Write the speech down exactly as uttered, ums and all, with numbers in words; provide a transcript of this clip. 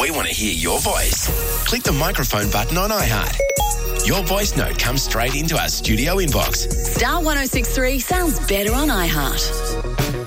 We want to hear your voice. Click the microphone button on iHeart. Your voice note comes straight into our studio inbox. Star one oh six three sounds better on iHeart.